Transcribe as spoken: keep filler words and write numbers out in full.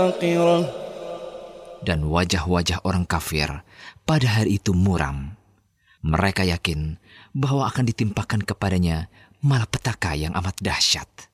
Dan wajah-wajah orang kafir pada hari itu muram. Mereka yakin bahwa akan ditimpakan kepadanya malapetaka yang amat dahsyat.